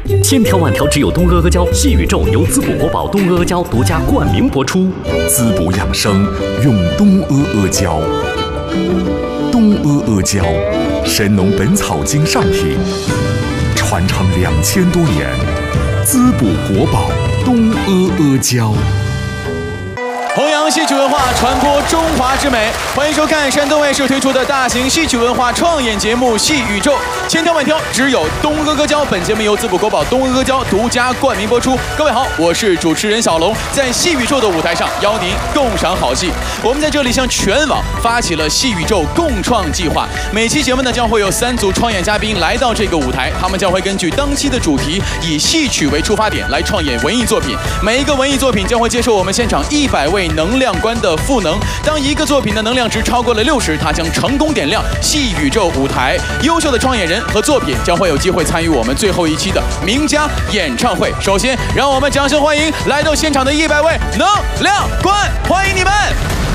千条万条只有东阿阿胶细宇宙由滋补国宝东阿阿胶独家冠名播出。 滋补养生用东阿阿胶。东阿阿胶，神农本草经上品，传承2000多年，滋补国宝东阿阿胶。 弘扬戏曲文化，传播中华之美。欢迎收看山东卫视推出的大型戏曲文化创演节目《戏宇宙》，千挑万挑，只有东阿阿胶。本节目由滋补国宝东阿阿胶独家冠名播出。各位好，我是主持人小龙，在戏宇宙的舞台上邀您共赏好戏。我们在这里向全网发起了戏宇宙共创计划，每期节目呢将会有3组创演嘉宾来到这个舞台，他们将会根据当期的主题，以戏曲为出发点来创演文艺作品。每一个文艺作品将会接受我们现场100位能量观的赋能，当一个作品的能量值超过了60，它将成功点亮戏宇宙舞台。优秀的创演人和作品将会有机会参与我们最后一期的名家演唱会。首先，让我们掌声欢迎来到现场的100位能量观，欢迎你们！